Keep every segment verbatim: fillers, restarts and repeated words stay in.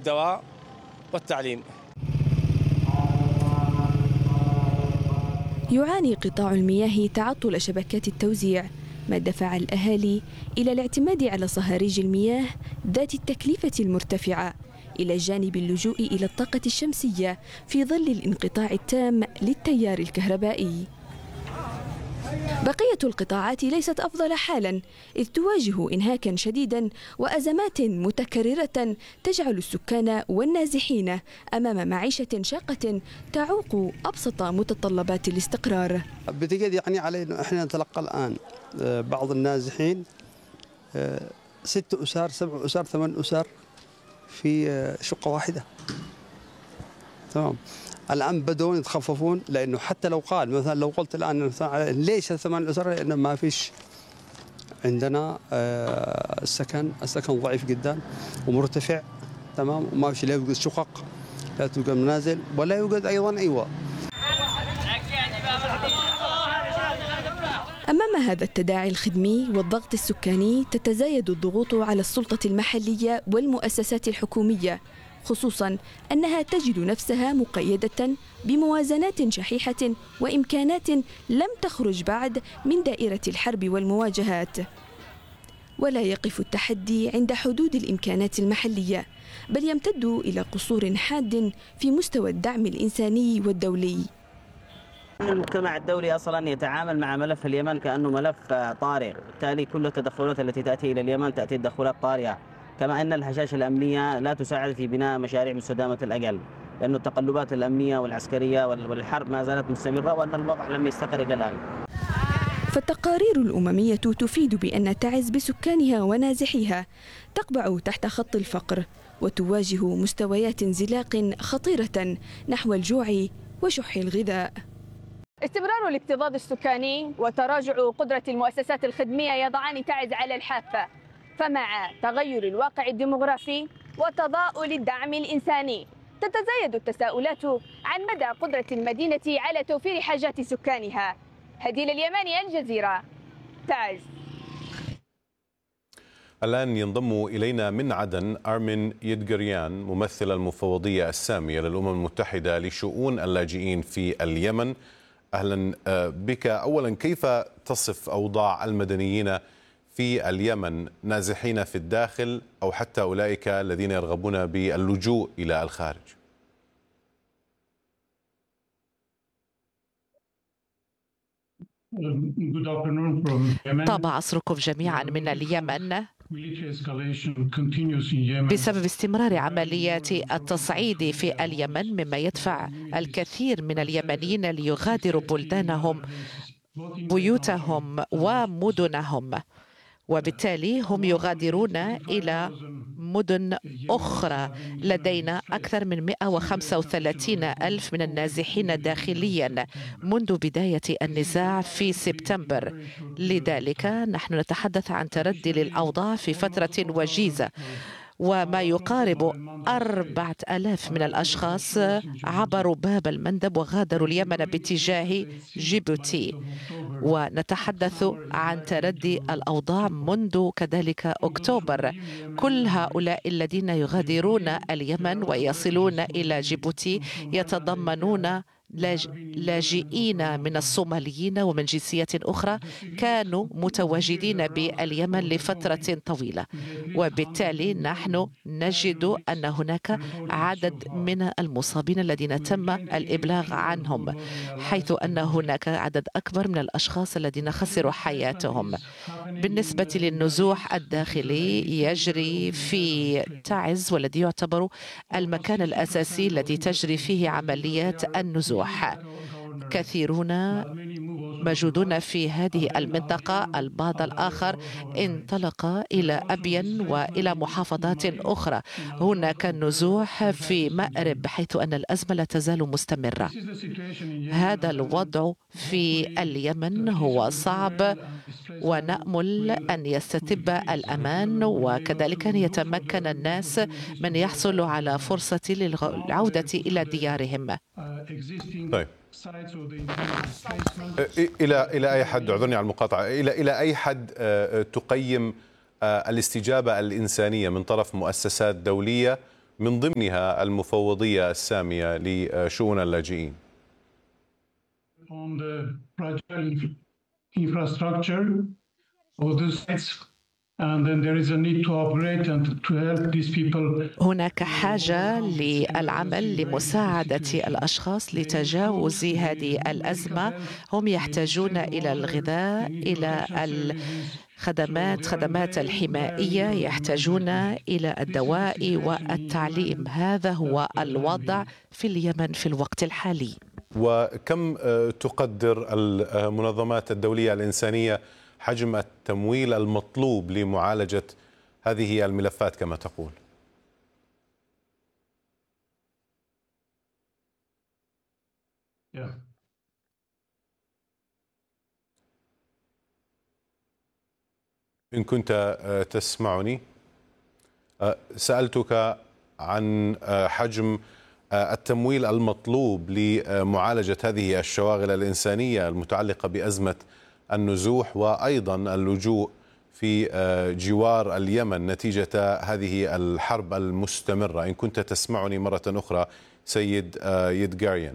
والدواء والتعليم. يعاني قطاع المياه تعطل شبكات التوزيع، ما دفع الأهالي إلى الاعتماد على صهاريج المياه ذات التكلفة المرتفعة، إلى جانب اللجوء إلى الطاقة الشمسية في ظل الانقطاع التام للتيار الكهربائي. بقية القطاعات ليست أفضل حالاً، إذ تواجه إنهاكاً شديداً وأزمات متكررة تجعل السكان والنازحين أمام معيشة شاقة تعوق أبسط متطلبات الاستقرار. بتجد يعني علينا إحنا نتلقى الآن بعض النازحين ست أسر سبع أسر ثمان أسر في شقة واحدة. تمام. الآن بدون يتخففون، لأنه حتى لو قال مثلا لو قلت الآن ليش ثمان أسر، لأنه ما فيش عندنا السكن السكن ضعيف جدا ومرتفع. تمام. وما فيش لا يوجد شقق، لا توجد منازل، ولا يوجد أيضا أيوة. أمام هذا التداعي الخدمي والضغط السكاني تتزايد الضغوط على السلطة المحلية والمؤسسات الحكومية، خصوصاً أنها تجد نفسها مقيدة بموازنات شحيحة وإمكانات لم تخرج بعد من دائرة الحرب والمواجهات. ولا يقف التحدي عند حدود الإمكانات المحلية، بل يمتد إلى قصور حاد في مستوى الدعم الإنساني والدولي. المجتمع الدولي أصلا يتعامل مع ملف اليمن كأنه ملف طارئ، بالتالي كل التدخلات التي تأتي إلى اليمن تأتي تدخلات طارئة، كما أن الهشاشة الأمنية لا تساعد في بناء مشاريع مستدامة الأجل، لأن التقلبات الأمنية والعسكرية والحرب ما زالت مستمرة، وأن الوضع لم يستقر إلى الآن. فالتقارير الأممية تفيد بأن تعز بسكانها ونازحيها تقبع تحت خط الفقر، وتواجه مستويات انزلاق خطيرة نحو الجوع وشح الغذاء. استمرار الاكتظاظ السكاني وتراجع قدرة المؤسسات الخدمية يضعان تعز على الحافة، فمع تغير الواقع الديمغرافي وتضاؤل الدعم الإنساني تتزايد التساؤلات عن مدى قدرة المدينة على توفير حاجات سكانها. هديل اليماني، الجزيرة، تعز. الآن ينضم إلينا من عدن أرمين يدقريان، ممثل المفوضية السامية للأمم المتحدة لشؤون اللاجئين في اليمن. أهلا بك. أولا، كيف تصف أوضاع المدنيين في اليمن، نازحين في الداخل أو حتى أولئك الذين يرغبون باللجوء إلى الخارج؟ طاب عصركم جميعا من اليمن. بسبب استمرار عمليات التصعيد في اليمن، مما يدفع الكثير من اليمنيين ليغادروا بلدانهم، بيوتهم ومدنهم، وبالتالي هم يغادرون إلى مدن أخرى. لدينا أكثر من مئة وخمسة وثلاثين ألف من النازحين داخليا منذ بداية النزاع في سبتمبر. لذلك نحن نتحدث عن تردي للأوضاع في فترة وجيزة، وما يقارب أربعة آلاف من الأشخاص عبروا باب المندب وغادروا اليمن باتجاه جيبوتي، ونتحدث عن تردي الأوضاع منذ كذلك أكتوبر. كل هؤلاء الذين يغادرون اليمن ويصلون إلى جيبوتي يتضمنون لاجئين من الصوماليين ومن جنسيات أخرى كانوا متواجدين باليمن لفترة طويلة، وبالتالي نحن نجد أن هناك عدد من المصابين الذين تم الإبلاغ عنهم، حيث أن هناك عدد أكبر من الأشخاص الذين خسروا حياتهم. بالنسبة للنزوح الداخلي يجري في تعز، والذي يعتبر المكان الأساسي الذي تجري فيه عمليات النزوح. كثيرون موجودون في هذه المنطقة، البعض الآخر انطلق إلى أبين وإلى محافظات أخرى. هناك نزوح في مأرب، حيث أن الأزمة لا تزال مستمرة. هذا الوضع في اليمن هو صعب، ونأمل أن يستتب الأمان، وكذلك أن يتمكن الناس من يحصلوا على فرصة للعودة إلى ديارهم. طيب. إلى إلى أي حد، اعذرني على المقاطعة، إلى إلى أي حد تقيم الاستجابة الإنسانية من طرف مؤسسات دولية من ضمنها المفوضية السامية لشؤون اللاجئين. هناك حاجة للعمل لمساعدة الأشخاص لتجاوز هذه الأزمة. هم يحتاجون إلى الغذاء، إلى الخدمات خدمات الحماية، يحتاجون إلى الدواء والتعليم. هذا هو الوضع في اليمن في الوقت الحالي. وكم تقدر المنظمات الدولية الإنسانية حجم التمويل المطلوب لمعالجة هذه الملفات كما تقول؟ yeah. إن كنت تسمعني، سألتك عن حجم التمويل المطلوب لمعالجة هذه الشواغل الإنسانية المتعلقة بأزمة النزوح وأيضا اللجوء في جوار اليمن نتيجة هذه الحرب المستمرة. إن كنت تسمعني مرة أخرى سيد يدغاريان.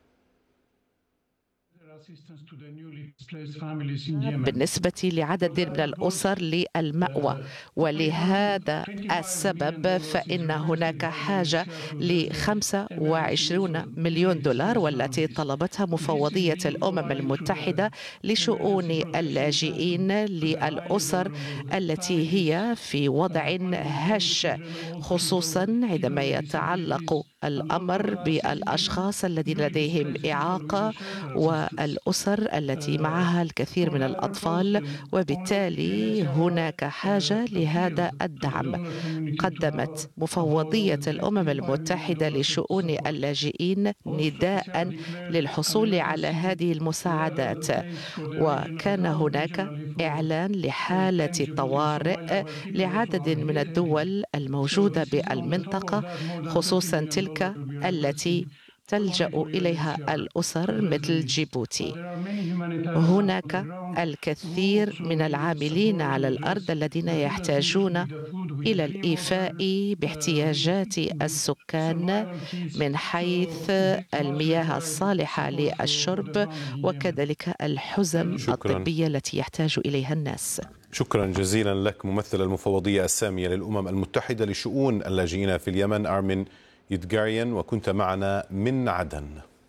بالنسبة لعدد من الأسر للمأوى، ولهذا السبب فإن هناك حاجة ل خمسة وعشرين مليون دولار، والتي طلبتها مفوضية الأمم المتحدة لشؤون اللاجئين للأسر التي هي في وضع هش، خصوصا عندما يتعلق الأمر بالأشخاص الذين لديهم إعاقة والأسر التي معها الكثير من الأطفال، وبالتالي هناك حاجة لهذا الدعم. قدمت مفوضية الأمم المتحدة لشؤون اللاجئين نداء للحصول على هذه المساعدات، وكان هناك إعلان لحالة طوارئ لعدد من الدول الموجودة بالمنطقة، خصوصا تلك التي تلجأ إليها الأسر مثل جيبوتي. هناك الكثير من العاملين على الأرض الذين يحتاجون إلى الإيفاء باحتياجات السكان من حيث المياه الصالحة للشرب وكذلك الحزم شكراً. الطبية التي يحتاج إليها الناس. شكرا جزيلا لك ممثل المفوضية السامية للأمم المتحدة لشؤون اللاجئين في اليمن أرمين يدغاريان، وكنت معنا من عدن.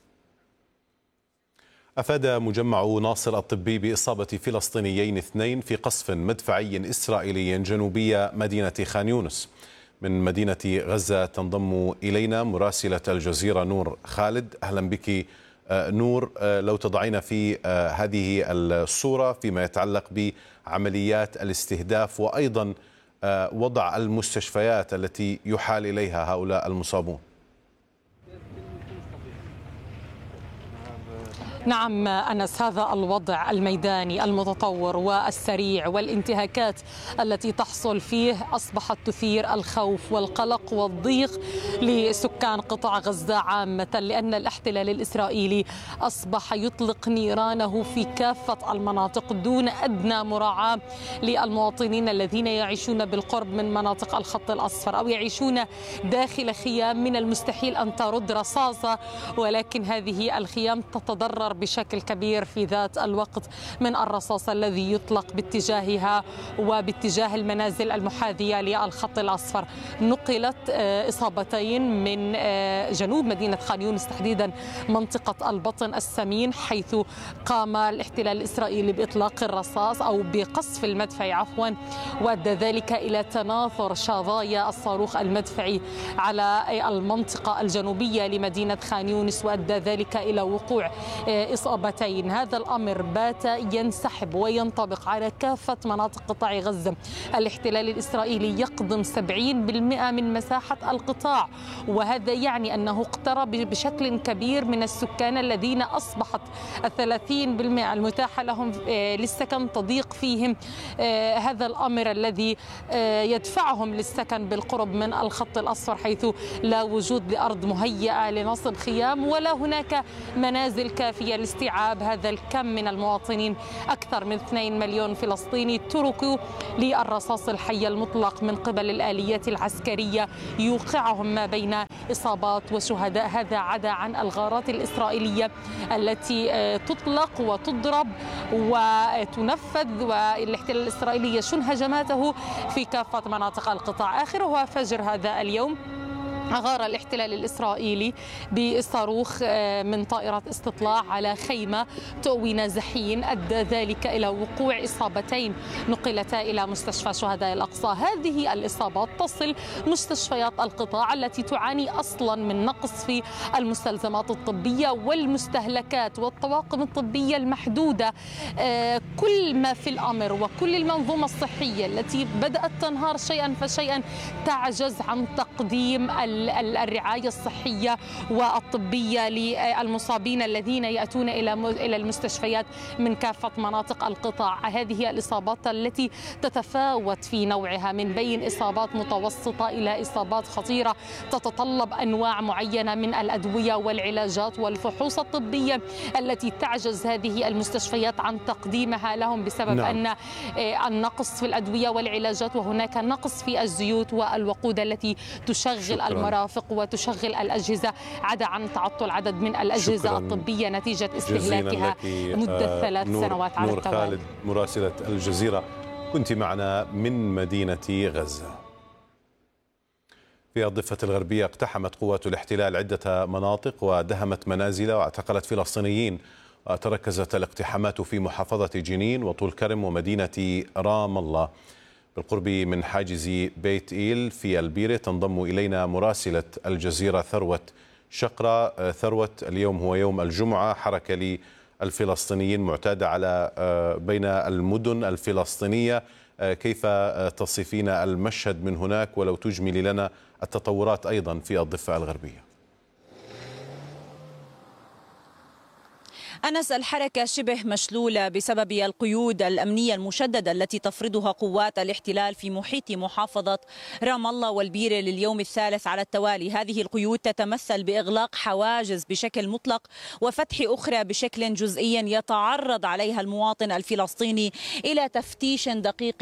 أفاد مجمع ناصر الطبي بإصابة فلسطينيين اثنين في قصف مدفعي إسرائيلي جنوبي مدينة خان يونس. من مدينة غزة تنضم إلينا مراسلة الجزيرة نور خالد. أهلا بك نور، لو تضعين في هذه الصورة فيما يتعلق بعمليات الاستهداف وأيضا وضع المستشفيات التي يحال إليها هؤلاء المصابون. نعم أنس، هذا الوضع الميداني المتطور والسريع والانتهاكات التي تحصل فيه أصبحت تثير الخوف والقلق والضيق لسكان قطاع غزة عامة، لأن الاحتلال الإسرائيلي أصبح يطلق نيرانه في كافة المناطق دون أدنى مراعاة للمواطنين الذين يعيشون بالقرب من مناطق الخط الأصفر أو يعيشون داخل خيام من المستحيل أن ترد رصاصة، ولكن هذه الخيام تتضرر بشكل كبير في ذات الوقت من الرصاص الذي يطلق باتجاهها وباتجاه المنازل المحاذية للخط الأصفر. نقلت إصابتين من جنوب مدينة خان يونس، تحديدا منطقة البطن السمين، حيث قام الاحتلال الإسرائيلي بإطلاق الرصاص أو بقصف المدفعي عفوا، وأدى ذلك إلى تناثر شظايا الصاروخ المدفعي على المنطقة الجنوبية لمدينة خان يونس، وأدى ذلك إلى وقوع إصابتين. هذا الأمر بات ينسحب وينطبق على كافة مناطق قطاع غزة. الاحتلال الإسرائيلي يقضم سبعين بالمئة من مساحة القطاع، وهذا يعني أنه اقترب بشكل كبير من السكان الذين أصبحت الثلاثين بالمئة المتاحة لهم للسكن تضيق فيهم. هذا الأمر الذي يدفعهم للسكن بالقرب من الخط الأصفر، حيث لا وجود لأرض مهيئة لنصب خيام ولا هناك منازل كافية وهي لاستيعاب هذا الكم من المواطنين. أكثر من اثنين مليون فلسطيني تركوا للرصاص الحي المطلق من قبل الآليات العسكرية يوقعهم ما بين إصابات وشهداء. هذا عدا عن الغارات الإسرائيلية التي تطلق وتضرب وتنفذ، والاحتلال الإسرائيلي يشن هجماته في كافة مناطق القطاع. آخرها فجر هذا اليوم أغار الاحتلال الإسرائيلي بصاروخ من طائرة استطلاع على خيمة تؤوي نازحين، أدى ذلك إلى وقوع إصابتين نقلتا إلى مستشفى شهداء الأقصى. هذه الإصابات تصل مستشفيات القطاع التي تعاني أصلا من نقص في المستلزمات الطبية والمستهلكات والطواقم الطبية المحدودة. كل ما في الأمر وكل المنظومة الصحية التي بدأت تنهار شيئا فشيئا تعجز عن تقديم الرعاية الصحية والطبية للمصابين الذين يأتون إلى إلى المستشفيات من كافة مناطق القطاع. هذه الإصابات التي تتفاوت في نوعها من بين إصابات متوسطة إلى إصابات خطيرة تتطلب أنواع معينة من الأدوية والعلاجات والفحوص الطبية التي تعجز هذه المستشفيات عن تقديمها لهم بسبب نعم. أن النقص في الأدوية والعلاجات، وهناك نقص في الزيوت والوقود التي تشغل شكرا. المرافق وتشغل الأجهزة، عدا عن تعطل عدد من الأجهزة الطبية نتيجة استهلاكها مدة ثلاث نور سنوات على نور التوالي. خالد مراسلة الجزيرة كنت معنا من مدينة غزة. في الضفة الغربية اقتحمت قوات الاحتلال عدة مناطق ودهمت منازل واعتقلت فلسطينيين، وتركزت الاقتحامات في محافظة جنين وطول كرم ومدينة رام الله بالقرب من حاجز بيت إيل في البيرة. تنضم إلينا مراسلة الجزيرة ثروة شقرة. ثروة، اليوم هو يوم الجمعة، حركة للفلسطينيين معتادة على بين المدن الفلسطينية. كيف تصفين المشهد من هناك، ولو تجملي لنا التطورات أيضا في الضفة الغربية؟ أنس، الحركة شبه مشلولة بسبب القيود الأمنية المشددة التي تفرضها قوات الاحتلال في محيط محافظة رام الله والبيرة لليوم الثالث على التوالي. هذه القيود تتمثل بإغلاق حواجز بشكل مطلق وفتح أخرى بشكل جزئي يتعرض عليها المواطن الفلسطيني إلى تفتيش دقيق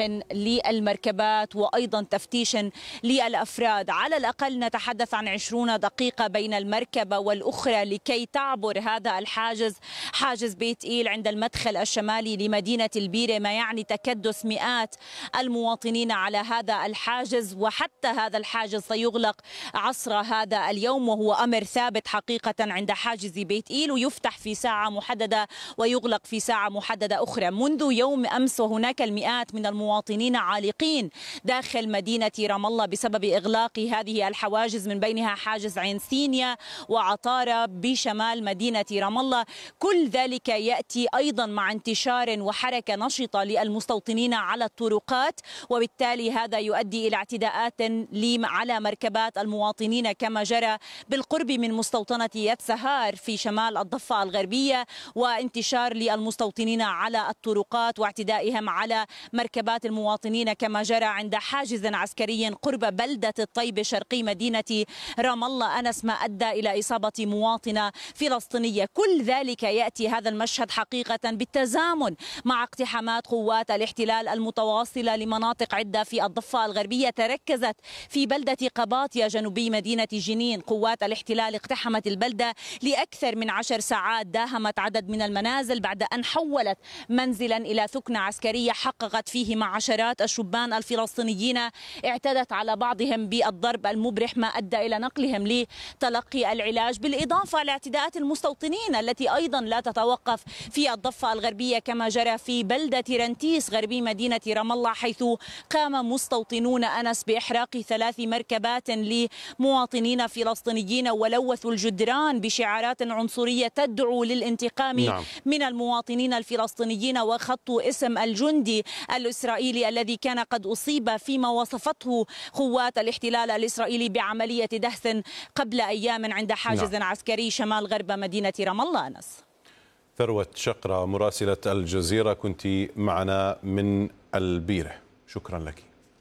للمركبات وأيضا تفتيش للأفراد. على الأقل نتحدث عن عشرين دقيقة بين المركبة والأخرى لكي تعبر هذا الحاجز، حاجز بيت إيل عند المدخل الشمالي لمدينة البيرة، ما يعني تكدس مئات المواطنين على هذا الحاجز. وحتى هذا الحاجز سيغلق عصر هذا اليوم، وهو أمر ثابت حقيقة عند حاجز بيت إيل، ويفتح في ساعة محددة ويغلق في ساعة محددة أخرى. منذ يوم أمس وهناك المئات من المواطنين عالقين داخل مدينة رام الله بسبب إغلاق هذه الحواجز، من بينها حاجز عين سينيا وعطارة بشمال مدينة رام الله. كل ذلك يأتي أيضا مع انتشار وحركة نشطة للمستوطنين على الطرقات، وبالتالي هذا يؤدي إلى اعتداءات على مركبات المواطنين كما جرى بالقرب من مستوطنة يد سهار في شمال الضفة الغربية، وانتشار للمستوطنين على الطرقات واعتدائهم على مركبات المواطنين كما جرى عند حاجز عسكري قرب بلدة الطيبة شرقي مدينة رام الله أنس، ما أدى إلى إصابة مواطنة فلسطينية. كل ذلك يأتي هذا المشهد حقيقة بالتزامن مع اقتحامات قوات الاحتلال المتواصلة لمناطق عدة في الضفة الغربية تركزت في بلدة قباطية جنوبي مدينة جنين. قوات الاحتلال اقتحمت البلدة لأكثر من عشر ساعات، داهمت عدد من المنازل بعد أن حولت منزلا إلى ثكنة عسكرية حققت فيه مع عشرات الشبان الفلسطينيين، اعتدت على بعضهم بالضرب المبرح ما أدى إلى نقلهم لتلقي العلاج، بالإضافة لاعتداءات المستوطنين التي أيضا لا تتوقف في الضفة الغربية كما جرى في بلدة رنتيس غربي مدينة رام الله، حيث قام مستوطنون أنس بإحراق ثلاث مركبات لمواطنين فلسطينيين ولوثوا الجدران بشعارات عنصرية تدعو للانتقام نعم. من المواطنين الفلسطينيين، وخطوا اسم الجندي الإسرائيلي الذي كان قد أصيب فيما وصفته قوات الاحتلال الإسرائيلي بعملية دهس قبل أيام عند حاجز نعم. عسكري شمال غرب مدينة رام الله. أنس. ثروة شقرة مراسلة الجزيرة كنت معنا من البيرة، شكرا لك.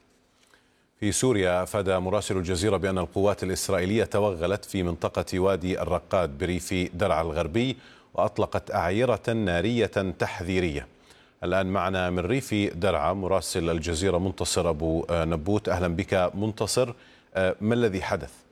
في سوريا أفاد مراسل الجزيرة بأن القوات الإسرائيلية توغلت في منطقة وادي الرقاد بريف درعا الغربي وأطلقت أعيرة نارية تحذيرية. الآن معنا من ريف درعا مراسل الجزيرة منتصر أبو نبوت. أهلا بك منتصر، ما الذي حدث؟